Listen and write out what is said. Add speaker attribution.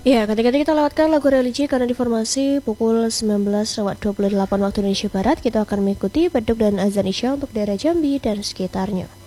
Speaker 1: Ya, ketika kita lewatkan lagu religi karena informasi pukul 19.28 waktu Indonesia Barat, kita akan mengikuti beduk dan azan Isya untuk daerah Jambi dan sekitarnya.